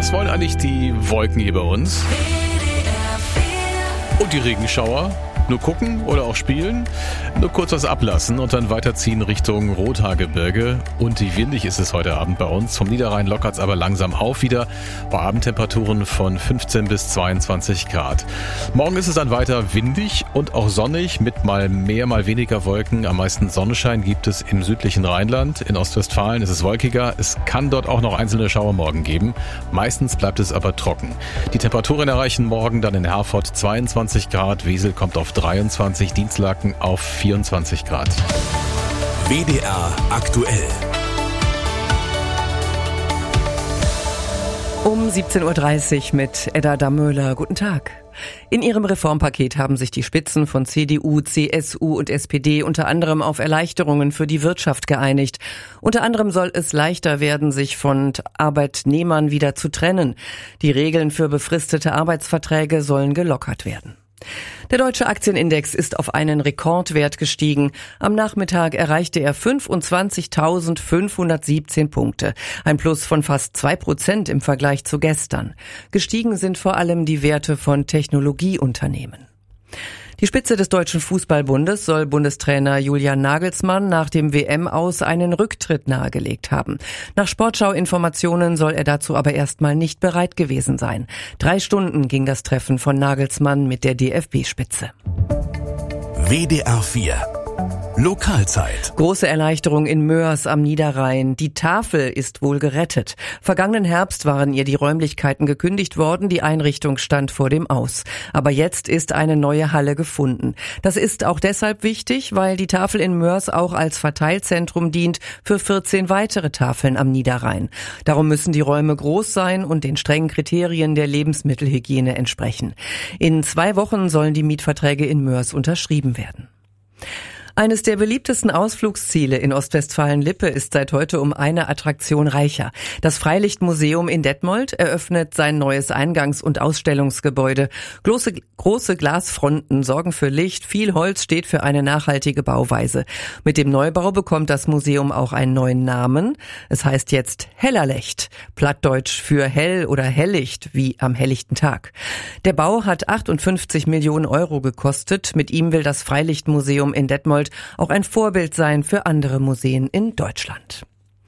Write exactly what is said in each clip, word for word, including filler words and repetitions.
Was wollen eigentlich die Wolken hier bei uns? Und die Regenschauer? Nur gucken oder auch spielen? Nur kurz was ablassen und dann weiterziehen Richtung Rothaargebirge. Und wie windig ist es heute Abend bei uns. Vom Niederrhein lockert es aber langsam auf wieder bei Abendtemperaturen von fünfzehn bis zweiundzwanzig Grad. Morgen ist es dann weiter windig und auch sonnig mit mal mehr, mal weniger Wolken. Am meisten Sonnenschein gibt es im südlichen Rheinland. In Ostwestfalen ist es wolkiger. Es kann dort auch noch einzelne Schauermorgen geben. Meistens bleibt es aber trocken. Die Temperaturen erreichen morgen dann in Herford zweiundzwanzig Grad. Wesel kommt auf dreiundzwanzig, Dienstlaken auf vierundzwanzig Grad. W D R aktuell. Um siebzehn Uhr dreißig mit Edda Dammöhler. Guten Tag. In ihrem Reformpaket haben sich die Spitzen von C D U, C S U und S P D unter anderem auf Erleichterungen für die Wirtschaft geeinigt. Unter anderem soll es leichter werden, sich von Arbeitnehmern wieder zu trennen. Die Regeln für befristete Arbeitsverträge sollen gelockert werden. Der deutsche Aktienindex ist auf einen Rekordwert gestiegen. Am Nachmittag erreichte er fünfundzwanzigtausendfünfhundertsiebzehn Punkte. Ein Plus von fast zwei Prozent im Vergleich zu gestern. Gestiegen sind vor allem die Werte von Technologieunternehmen. Die Spitze des Deutschen Fußballbundes soll Bundestrainer Julian Nagelsmann nach dem W M-Aus einen Rücktritt nahegelegt haben. Nach Sportschau-Informationen soll er dazu aber erstmal nicht bereit gewesen sein. Drei Stunden ging das Treffen von Nagelsmann mit der D F B-Spitze. W D R vier Lokalzeit. Große Erleichterung in Moers am Niederrhein. Die Tafel ist wohl gerettet. Vergangenen Herbst waren ihr die Räumlichkeiten gekündigt worden. Die Einrichtung stand vor dem Aus. Aber jetzt ist eine neue Halle gefunden. Das ist auch deshalb wichtig, weil die Tafel in Moers auch als Verteilzentrum dient für vierzehn weitere Tafeln am Niederrhein. Darum müssen die Räume groß sein und den strengen Kriterien der Lebensmittelhygiene entsprechen. In zwei Wochen sollen die Mietverträge in Moers unterschrieben werden. Eines der beliebtesten Ausflugsziele in Ostwestfalen-Lippe ist seit heute um eine Attraktion reicher. Das Freilichtmuseum in Detmold eröffnet sein neues Eingangs- und Ausstellungsgebäude. Große, große Glasfronten sorgen für Licht, viel Holz steht für eine nachhaltige Bauweise. Mit dem Neubau bekommt das Museum auch einen neuen Namen. Es heißt jetzt Hellerlecht, plattdeutsch für hell oder Helllicht, wie am helllichten Tag. Der Bau hat achtundfünfzig Millionen Euro gekostet. Mit ihm will das Freilichtmuseum in Detmold auch ein Vorbild sein für andere Museen in Deutschland.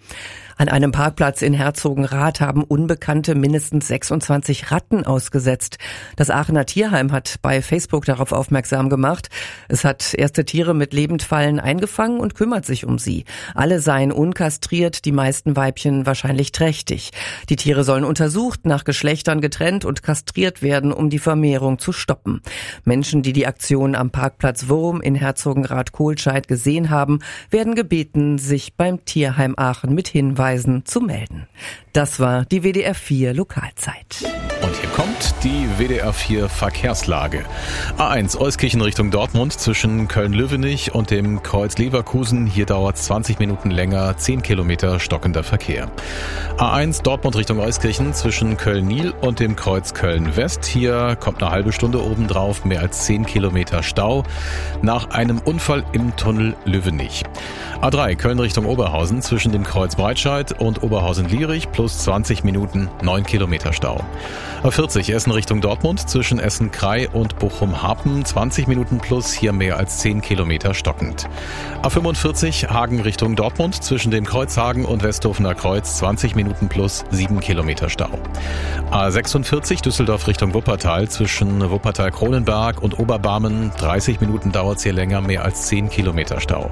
An einem Parkplatz in Herzogenrath haben Unbekannte mindestens sechsundzwanzig Ratten ausgesetzt. Das Aachener Tierheim hat bei Facebook darauf aufmerksam gemacht. Es hat erste Tiere mit Lebendfallen eingefangen und kümmert sich um sie. Alle seien unkastriert, die meisten Weibchen wahrscheinlich trächtig. Die Tiere sollen untersucht, nach Geschlechtern getrennt und kastriert werden, um die Vermehrung zu stoppen. Menschen, die die Aktion am Parkplatz Wurm in Herzogenrath-Kohlscheid gesehen haben, werden gebeten, sich beim Tierheim Aachen mit Hinweisen zu melden. Das war die W D R vier Lokalzeit. Und hier kommt die W D R vier Verkehrslage. A eins Euskirchen Richtung Dortmund zwischen Köln-Löwenich und dem Kreuz Leverkusen. Hier dauert es zwanzig Minuten länger, zehn Kilometer stockender Verkehr. A eins Dortmund Richtung Euskirchen zwischen Köln-Nil und dem Kreuz Köln-West. Hier kommt eine halbe Stunde obendrauf, mehr als zehn Kilometer Stau nach einem Unfall im Tunnel Löwenich. A drei Köln Richtung Oberhausen zwischen dem Kreuz Breitscheid und Oberhausen-Lierich plus zwanzig Minuten, neun Kilometer Stau. A vierzig Essen Richtung Dortmund zwischen Essen-Krei und Bochum-Harpen, zwanzig Minuten plus, hier mehr als zehn Kilometer stockend. A fünfundvierzig Hagen Richtung Dortmund zwischen dem Kreuzhagen und Westhofener Kreuz, zwanzig Minuten plus, sieben Kilometer Stau. A sechsundvierzig Düsseldorf Richtung Wuppertal zwischen Wuppertal-Kronenberg und Oberbarmen, dreißig Minuten dauert es hier länger, mehr als zehn Kilometer Stau.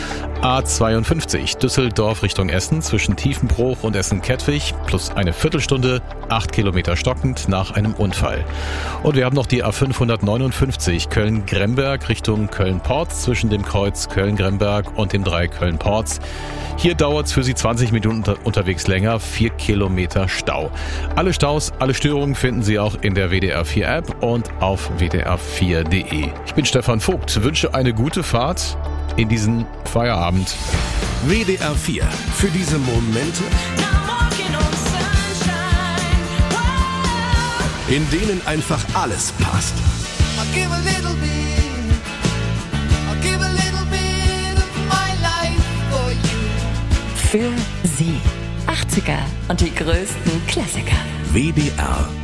A zweiundfünfzig Düsseldorf Richtung Essen zwischen Tiefenbruch und Essen-Kettwig plus eine Viertelstunde, acht Kilometer stockend nach einem Unfall. Und wir haben noch die A fünfhundertneunundfünfzig Köln-Gremberg Richtung Köln-Porz zwischen dem Kreuz Köln-Gremberg und dem drei Köln-Porz. Hier dauert es für Sie zwanzig Minuten unter- unterwegs länger, vier Kilometer Stau. Alle Staus, alle Störungen finden Sie auch in der W D R vier App und auf w d r vier punkt d e. Ich bin Stefan Vogt, wünsche eine gute Fahrt in diesen Feierabend. W D R vier. Für diese Momente, in denen einfach alles passt. Für Sie. achtziger und die größten Klassiker. W D R